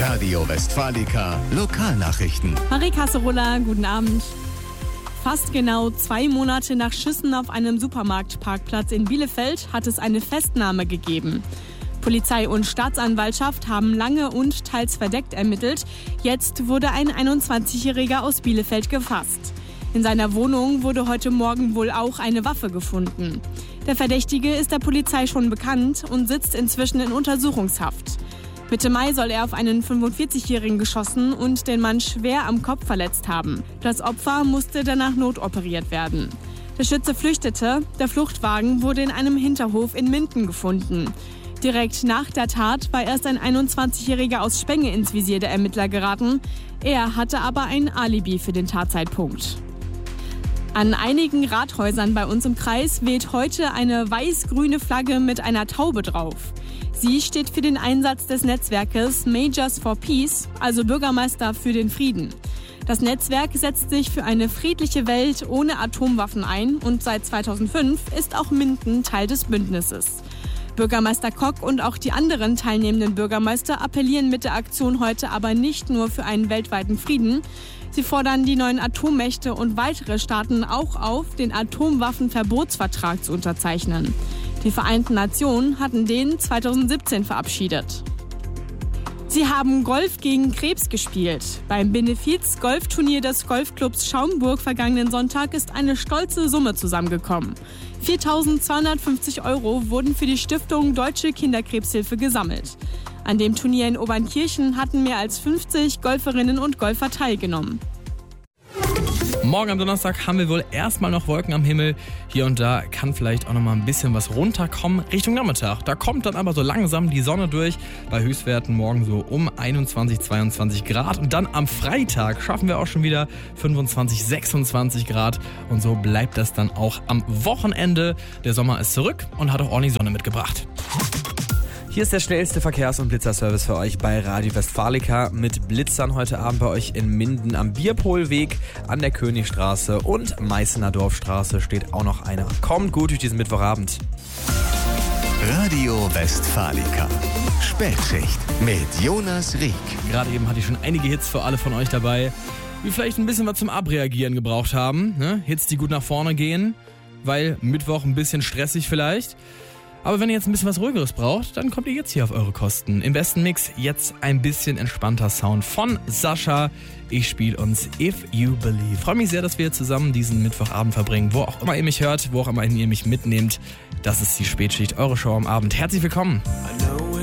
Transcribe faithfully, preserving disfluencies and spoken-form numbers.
Radio Westfalica Lokalnachrichten. Marie Kasserulla, guten Abend. Fast genau zwei Monate nach Schüssen auf einem Supermarktparkplatz in Bielefeld hat es eine Festnahme gegeben. Polizei und Staatsanwaltschaft haben lange und teils verdeckt ermittelt. Jetzt wurde ein einundzwanzigjähriger aus Bielefeld gefasst. In seiner Wohnung wurde heute Morgen wohl auch eine Waffe gefunden. Der Verdächtige ist der Polizei schon bekannt und sitzt inzwischen in Untersuchungshaft. Mitte Mai soll er auf einen fünfundvierzigjährigen geschossen und den Mann schwer am Kopf verletzt haben. Das Opfer musste danach notoperiert werden. Der Schütze flüchtete. Der Fluchtwagen wurde in einem Hinterhof in Minden gefunden. Direkt nach der Tat war erst ein einundzwanzigjähriger aus Spenge ins Visier der Ermittler geraten. Er hatte aber ein Alibi für den Tatzeitpunkt. An einigen Rathäusern bei uns im Kreis weht heute eine weiß-grüne Flagge mit einer Taube drauf. Sie steht für den Einsatz des Netzwerkes Majors for Peace, also Bürgermeister für den Frieden. Das Netzwerk setzt sich für eine friedliche Welt ohne Atomwaffen ein und seit zweitausendfünf ist auch Minden Teil des Bündnisses. Bürgermeister Kock und auch die anderen teilnehmenden Bürgermeister appellieren mit der Aktion heute aber nicht nur für einen weltweiten Frieden. Sie fordern die neuen Atommächte und weitere Staaten auch auf, den Atomwaffenverbotsvertrag zu unterzeichnen. Die Vereinten Nationen hatten den zweitausendsiebzehn verabschiedet. Sie haben Golf gegen Krebs gespielt. Beim Benefiz-Golfturnier des Golfclubs Schaumburg vergangenen Sonntag ist eine stolze Summe zusammengekommen. viertausendzweihundertfünfzig Euro wurden für die Stiftung Deutsche Kinderkrebshilfe gesammelt. An dem Turnier in Obernkirchen hatten mehr als fünfzig Golferinnen und Golfer teilgenommen. Morgen am Donnerstag haben wir wohl erstmal noch Wolken am Himmel. Hier und da kann vielleicht auch noch mal ein bisschen was runterkommen Richtung Nachmittag. Da kommt dann aber so langsam die Sonne durch. Bei Höchstwerten morgen so um einundzwanzig, zweiundzwanzig Grad. Und dann am Freitag schaffen wir auch schon wieder fünfundzwanzig, sechsundzwanzig Grad. Und so bleibt das dann auch am Wochenende. Der Sommer ist zurück und hat auch ordentlich Sonne mitgebracht. Hier ist der schnellste Verkehrs- und Blitzerservice für euch bei Radio Westfalica mit Blitzern heute Abend bei euch in Minden am Bierpolweg, an der Königstraße und Meißener Dorfstraße steht auch noch einer. Kommt gut durch diesen Mittwochabend. Radio Westfalica. Spätschicht mit Jonas Rieck. Gerade eben hatte ich schon einige Hits für alle von euch dabei, die vielleicht ein bisschen was zum Abreagieren gebraucht haben. Ne? Hits, die gut nach vorne gehen, weil Mittwoch ein bisschen stressig vielleicht. Aber wenn ihr jetzt ein bisschen was Ruhigeres braucht, dann kommt ihr jetzt hier auf eure Kosten. Im besten Mix jetzt ein bisschen entspannter Sound von Sascha. Ich spiele uns If You Believe. Freue mich sehr, dass wir zusammen diesen Mittwochabend verbringen. Wo auch immer ihr mich hört, wo auch immer ihr mich mitnehmt. Das ist die Spätschicht, eure Show am Abend. Herzlich willkommen.